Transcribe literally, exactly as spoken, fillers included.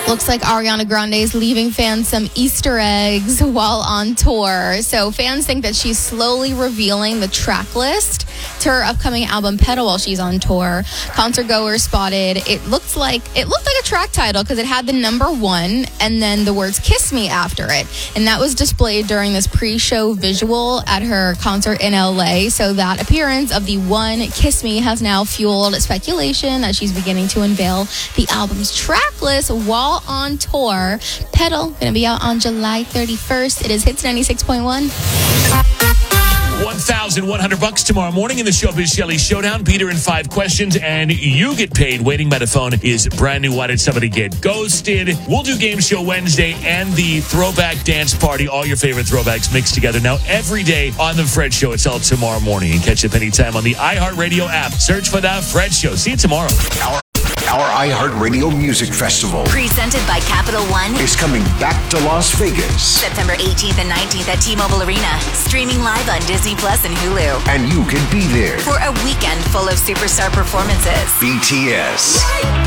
Looks like Ariana Grande is leaving fans some Easter eggs while on tour. So fans think that she's slowly revealing the track list to her upcoming album Pedal while she's on tour. Concert goers spotted it looked like it looked like a track title because it had the number one and then the words "Kiss Me" after it. And that was displayed during this pre-show visual at her concert in L A. So that appearance of the one "Kiss Me" has now fueled speculation that she's beginning to unveil the album's track list while on tour. Pedal gonna be out on July thirty-first. It is Hits ninety-six point one. one thousand one hundred bucks tomorrow morning in the Showbiz Shelley Showdown. Peter in five questions, and you get paid. Waiting by the phone is brand new Why Did Somebody Get Ghosted? We'll do Game Show Wednesday and the Throwback Dance Party. All your favorite throwbacks mixed together now every day on The Fred Show. It's all tomorrow morning. And catch up anytime on the iHeartRadio app. Search for The Fred Show. See you tomorrow. Our, our iHeartRadio Music Festival, presented by Capital One, is coming back to Las Vegas. September eighteenth and nineteenth at T-Mobile Arena. Streaming live on Disney Plus and Hulu. And you can be there for a weekend full of superstar performances. B T S,